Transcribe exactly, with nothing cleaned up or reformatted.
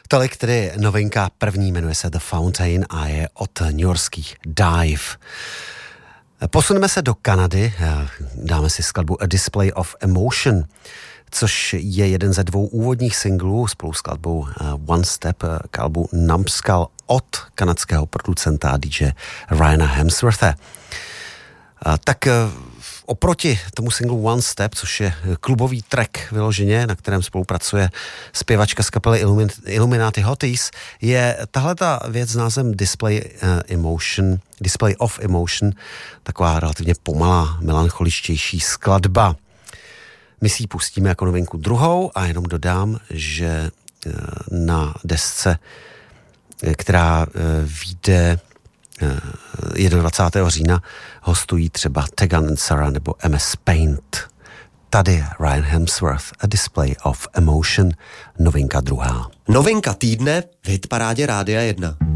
Tolik tedy novinka první, jmenuje se The Fountain a je od newyorských Dive. Posuneme se do Kanady, dáme si skladbu A Display of Emotion, což je jeden ze dvou úvodních singlů spolu s skladbou One Step k albu Numbskull od kanadského producenta D J Ryana Hemsworthe. Tak oproti tomu singlu One Step, což je klubový track vyloženě, na kterém spolupracuje zpěvačka z kapely Illuminati Hotties, je tahle ta věc s názvem Display Emotion, Display of Emotion, taková relativně pomalá, melancholičtější skladba. My si ji pustíme jako novinku druhou a jenom dodám, že na desce, která vyjde dvacátého prvního října, hostují třeba Tegan and Sara nebo M S Paint. Tady Ryan Hemsworth, A Display of Emotion, novinka druhá. Novinka týdne v hitparádě Rádia jedna.